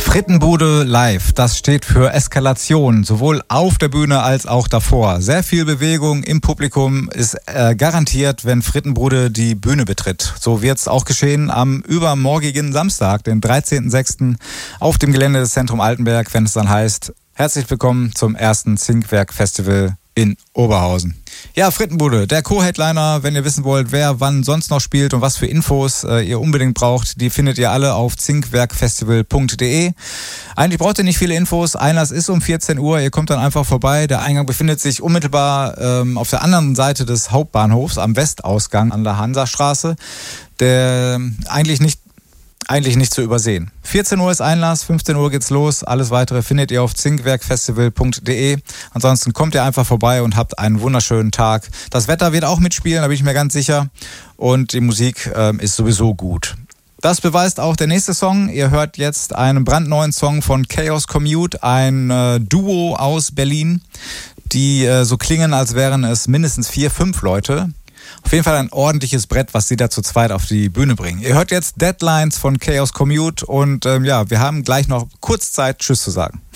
Frittenbude live, das steht für Eskalation, sowohl auf der Bühne als auch davor. Sehr viel Bewegung im Publikum ist garantiert, wenn Frittenbude die Bühne betritt. So wird es auch geschehen am übermorgigen Samstag, den 13.06. auf dem Gelände des Zentrum Altenberg, wenn es dann heißt, herzlich willkommen zum ersten Zinkwerk-Festival in Oberhausen. Ja, Frittenbude, der Co-Headliner. Wenn ihr wissen wollt, wer wann sonst noch spielt und was für Infos ihr unbedingt braucht, die findet ihr alle auf zinkwerkfestival.de. Eigentlich braucht ihr nicht viele Infos. Einlass ist um 14 Uhr. Ihr kommt dann einfach vorbei. Der Eingang befindet sich unmittelbar auf der anderen Seite des Hauptbahnhofs, am Westausgang an der Hansastraße, der eigentlich nicht zu übersehen. 14 Uhr ist Einlass, 15 Uhr geht's los. Alles weitere findet ihr auf zinkwerkfestival.de. Ansonsten kommt ihr einfach vorbei und habt einen wunderschönen Tag. Das Wetter wird auch mitspielen, da bin ich mir ganz sicher. Und die Musik ist sowieso gut. Das beweist auch der nächste Song. Ihr hört jetzt einen brandneuen Song von Chaos Commute, ein Duo aus Berlin, die so klingen, als wären es mindestens 4-5 Leute. Auf jeden Fall ein ordentliches Brett, was sie da zu zweit auf die Bühne bringen. Ihr hört jetzt Deadlines von Chaos Commute und wir haben gleich noch kurz Zeit, Tschüss zu sagen.